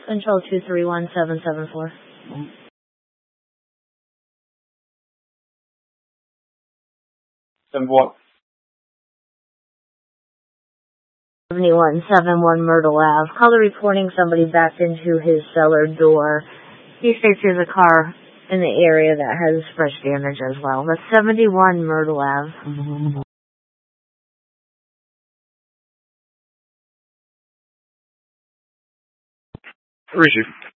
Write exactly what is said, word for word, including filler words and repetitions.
Control two three one seven seven four. Seven what? seventy-one seventy-one Myrtle Avenue. Caller reporting somebody backed into his cellar door. He states there's a car in the area that has fresh damage as well. That's seventy-one Myrtle Avenue. Where is you?